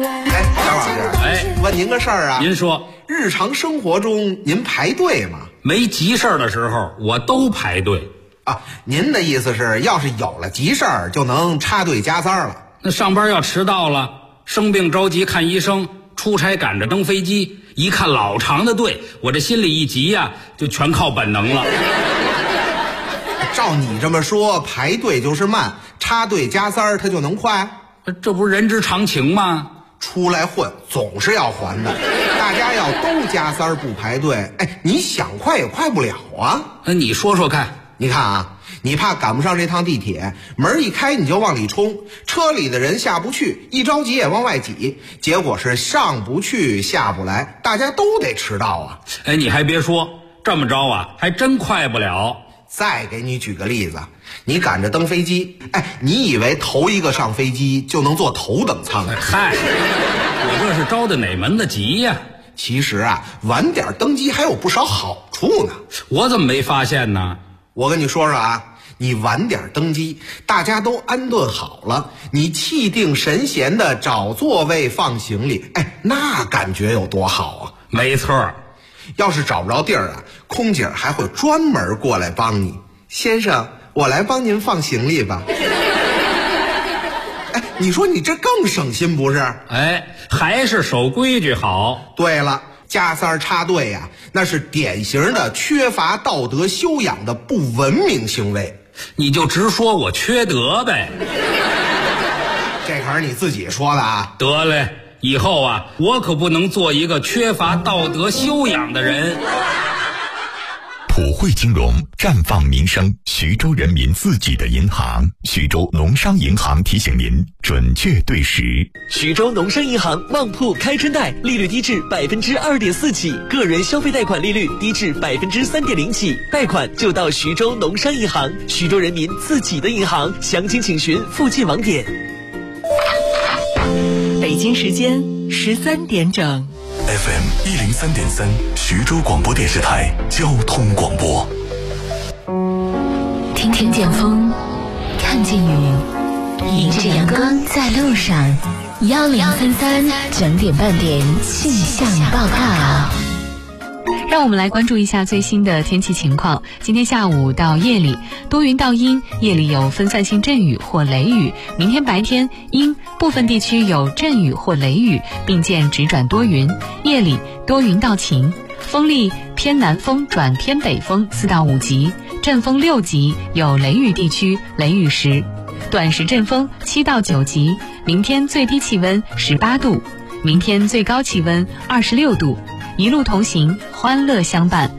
哎，张老师，问您个事儿啊。 您说， 日常生活中您排队吗？ 没急事儿的时候，我都排队啊。您的意思是，要是有了急事儿，就能插队加塞了？ 那上班要迟到了，生病着急看医生，出差赶着登飞机，一看老长的队，我这心里一急呀，就全靠本能了。 照你这么说，排队就是慢，插队加塞它就能快？ 这不是人之常情吗？ 出来混总是要还的，大家要都加塞不排队，你想快也快不了啊。 那你说说看。 你看啊，你怕赶不上这趟地铁，门一开你就往里冲，车里的人下不去，一着急也往外挤，结果是上不去下不来，大家都得迟到啊。 你还别说，这么着啊还真快不了。 再给你举个例子，你赶着登飞机，你以为头一个上飞机就能坐头等舱？ 嗨，我这是着的哪门子急呀？ 其实啊，晚点登机还有不少好处呢。 我怎么没发现呢？ 我跟你说说啊，你晚点登机，大家都安顿好了，你气定神闲的找座位放行李，那感觉有多好啊！ 没错， 要是找不着地儿啊，空姐还会专门过来帮你。先生，我来帮您放行李吧。你说你这更省心不是？ 还是守规矩好。 对了，加塞插队呀，那是典型的缺乏道德修养的不文明行为。 你就直说我缺德呗。 这可是你自己说的啊。 得嘞，以后啊，我可不能做一个缺乏道德修养的人。 普惠金融，绽放民生，徐州人民自己的银行。徐州农商银行提醒您准确对时。 徐州农商银行旺铺开春贷，利率低至2.4%起，个人消费贷款利率低至3.0%起，贷款就到徐州农商银行，徐州人民自己的银行。详情请询附近网点。 北京时间13点整。 FM 103.3，徐州广播电视台交通广播。 听见风，看见雨，迎着阳光在路上。1033整点半点气象报告。 让我们来关注一下最新的天气情况。今天下午到夜里多云到阴，夜里有分散性阵雨或雷雨。明天白天阴，部分地区有阵雨或雷雨，并见直转多云。夜里多云到晴，风力偏南风转偏北风4到5级，阵风6级，有雷雨地区雷雨时，短时阵风7到9级。明天最低气温18度，明天最高气温26度。一路同行，欢乐相伴。